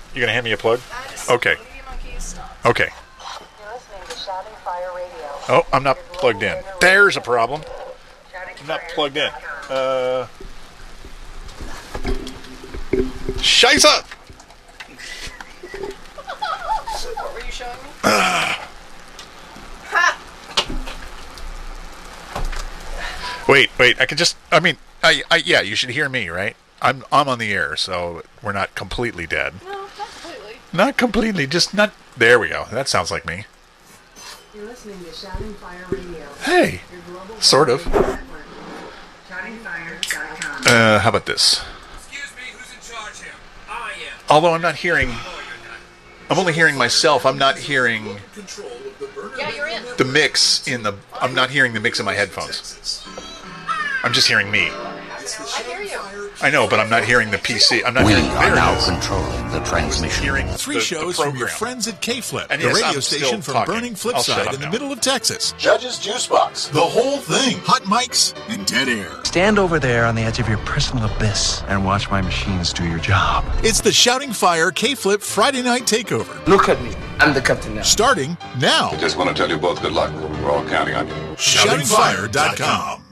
You gonna hand me a plug? Okay. Okay. You're listening to Shouting Fire Radio. Oh, I'm not plugged in. There's a problem. I'm not plugged in. Scheisse! What were you showing me? Wait. I can just. I mean, yeah. You should hear me, right? I'm on the air, so we're not completely dead. No, not completely. Not completely. Just not. There we go. That sounds like me. You're listening to Shouting Fire Radio. Hey, Your global sort of. network. ShoutingFire.com. How about this? Excuse me, who's in charge here? I am. Although I'm not hearing. No, you're not. I'm only hearing myself. I'm not hearing Yeah, you're in. the mix in the. I'm not hearing the mix in my headphones. I'm just hearing me. I hear you. I know, but I'm not hearing the PC. I'm not We hearing. are There it now is. controlling the transmission. Hearing Three the shows from your program. friends at K-Flip, And the yes, radio I'm station still from talking. Burning I'll shut Flipside up in the now. middle of Texas. Judge's Juice Box. The whole thing. Hot mics and dead air. Stand over there on the edge of your personal abyss and watch my machines do your job. It's the Shouting Fire K-Flip Friday Night Takeover. Look at me. I'm the captain now. Starting now. Just want to tell you both good luck. We're all counting on you. ShoutingFire.com.